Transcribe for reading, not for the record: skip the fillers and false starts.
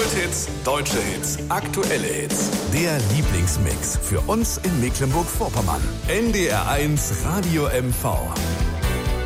Kulthits, deutsche Hits, aktuelle Hits. Der Lieblingsmix für uns in Mecklenburg-Vorpommern. NDR 1 Radio MV.